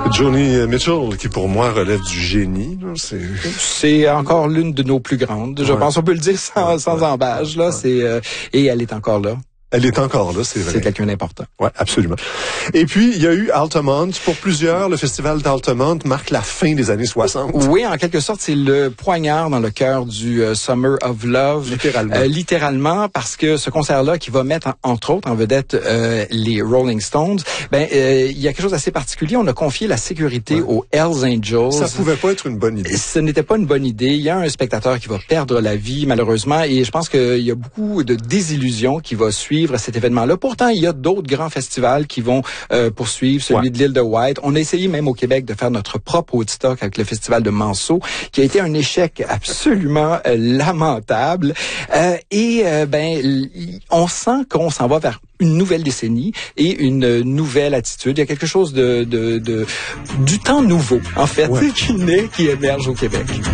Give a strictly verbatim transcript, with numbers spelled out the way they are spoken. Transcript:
Joni Mitchell, qui pour moi relève du génie. C'est, c'est encore l'une de nos plus grandes. Je ouais. pense, on peut le dire sans, ouais, sans ouais, embâche. Là, ouais. c'est euh, et elle est encore là. Elle est encore là, c'est vrai. C'est quelqu'un d'important. Ouais, absolument. Et puis, il y a eu Altamont. Pour plusieurs, le festival d'Altamont marque la fin des années soixante. Oui, en quelque sorte, c'est le poignard dans le cœur du uh, Summer of Love. Littéralement. Euh, littéralement, parce que ce concert-là, qui va mettre, en, entre autres, en vedette euh, les Rolling Stones, ben euh, il y a quelque chose d'assez particulier. On a confié la sécurité ouais. aux Hells Angels. Ça pouvait pas être une bonne idée. Ce n'était pas une bonne idée. Il y a un spectateur qui va perdre la vie, malheureusement, et je pense qu'il y a beaucoup de désillusions qui va suivre cet événement-là. Pourtant, il y a d'autres grands festivals qui vont euh, poursuivre, celui ouais. de l'île de White. On a essayé même au Québec de faire notre propre Woodstock avec le festival de Manceau, qui a été un échec absolument euh, lamentable. Euh, et euh, ben, on sent qu'on s'en va vers une nouvelle décennie et une nouvelle attitude. Il y a quelque chose de, de, de du temps nouveau, en fait, ouais. qui naît, qui émerge au Québec.